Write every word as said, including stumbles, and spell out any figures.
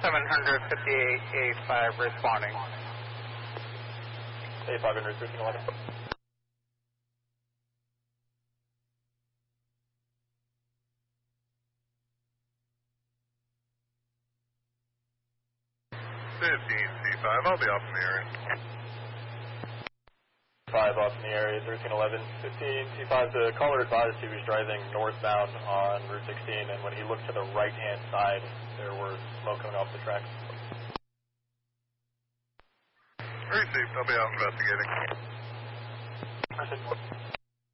seven fifty-eight A five responding. A five hundred, thirteen eleven. fifteen C five, I'll be off in the area. five off in the area, thirteen eleven. fifteen C five, the caller advised he was driving northbound on Route sixteen, and when he looked to the right-hand side, there was smoke coming off the tracks. Received, I'll be out investigating. Received.